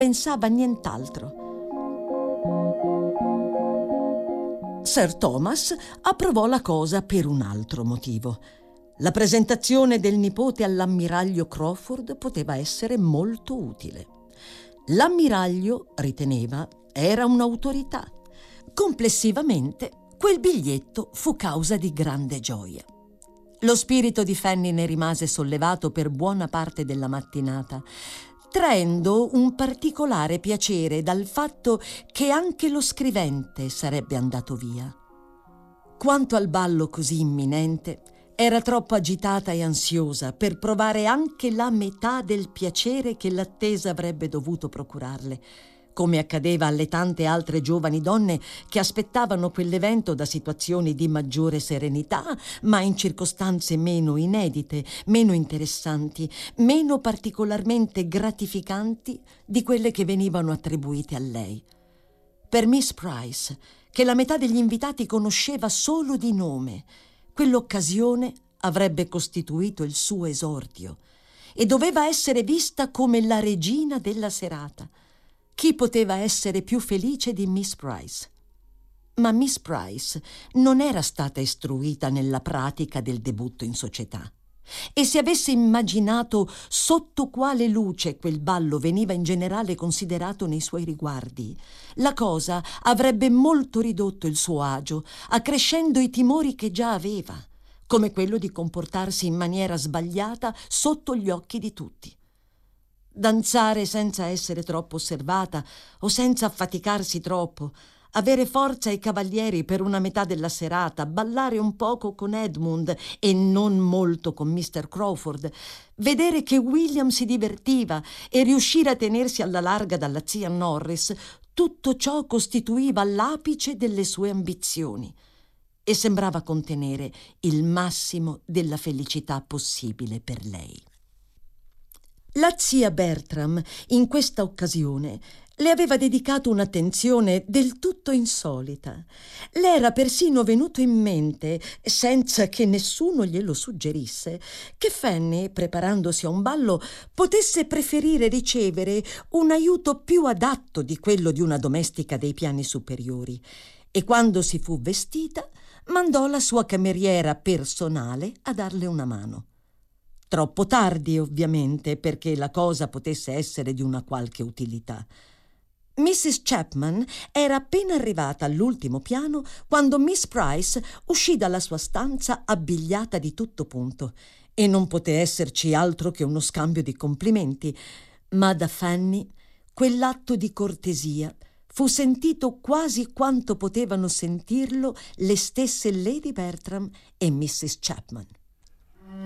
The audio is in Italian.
pensava a nient'altro. Sir Thomas approvò la cosa per un altro motivo. La presentazione del nipote all'ammiraglio Crawford poteva essere molto utile. L'ammiraglio, riteneva, era un'autorità. Complessivamente, quel biglietto fu causa di grande gioia. Lo spirito di Fanny ne rimase sollevato per buona parte della mattinata, traendo un particolare piacere dal fatto che anche lo scrivente sarebbe andato via. Quanto al ballo così imminente, era troppo agitata e ansiosa per provare anche la metà del piacere che l'attesa avrebbe dovuto procurarle, come accadeva alle tante altre giovani donne che aspettavano quell'evento da situazioni di maggiore serenità, ma in circostanze meno inedite, meno interessanti, meno particolarmente gratificanti di quelle che venivano attribuite a lei. Per Miss Price, che la metà degli invitati conosceva solo di nome, quell'occasione avrebbe costituito il suo esordio e doveva essere vista come la regina della serata. Chi poteva essere più felice di Miss Price? Ma Miss Price non era stata istruita nella pratica del debutto in società. E se avesse immaginato sotto quale luce quel ballo veniva in generale considerato nei suoi riguardi, la cosa avrebbe molto ridotto il suo agio, accrescendo i timori che già aveva, come quello di comportarsi in maniera sbagliata sotto gli occhi di tutti. Danzare senza essere troppo osservata o senza affaticarsi troppo, avere forza ai cavalieri per una metà della serata, ballare un poco con Edmund e non molto con Mr. Crawford, vedere che William si divertiva e riuscire a tenersi alla larga dalla zia Norris, tutto ciò costituiva l'apice delle sue ambizioni e sembrava contenere il massimo della felicità possibile per lei. La zia Bertram, in questa occasione, le aveva dedicato un'attenzione del tutto insolita. Le era persino venuto in mente, senza che nessuno glielo suggerisse, che Fanny, preparandosi a un ballo, potesse preferire ricevere un aiuto più adatto di quello di una domestica dei piani superiori. E quando si fu vestita, mandò la sua cameriera personale a darle una mano. Troppo tardi, ovviamente, perché la cosa potesse essere di una qualche utilità. Mrs. Chapman era appena arrivata all'ultimo piano quando Miss Price uscì dalla sua stanza abbigliata di tutto punto, e non poté esserci altro che uno scambio di complimenti, ma da Fanny quell'atto di cortesia fu sentito quasi quanto potevano sentirlo le stesse Lady Bertram e Mrs. Chapman.